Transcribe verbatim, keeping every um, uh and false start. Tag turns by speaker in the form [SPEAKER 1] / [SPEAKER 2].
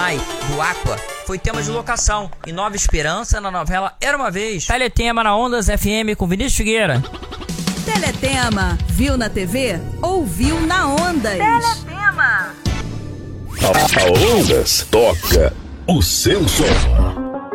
[SPEAKER 1] Mai, do Aqua, foi tema de locação em Nova Esperança na novela Era Uma Vez. Teletema na Ondas F M com Vinícius Figueira.
[SPEAKER 2] Teletema, viu na T V? Ouviu na Ondas.
[SPEAKER 3] Teletema. A, a Ondas toca o seu som.